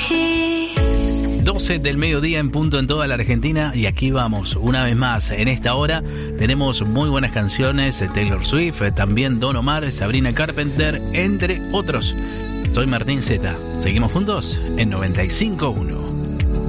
12 del mediodía en punto en toda la Argentina y aquí vamos una vez más. En esta hora tenemos muy buenas canciones, Taylor Swift, también Don Omar, Sabrina Carpenter, entre otros. Soy Martín Zeta. Seguimos juntos en 95.1.